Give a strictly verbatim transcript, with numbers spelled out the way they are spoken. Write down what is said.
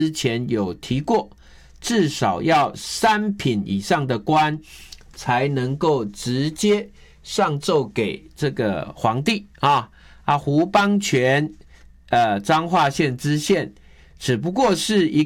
之前有提过，至少要三品以上的官才能够直接上奏给这个皇帝啊啊！胡邦权，呃，彰化县知县，只不过是一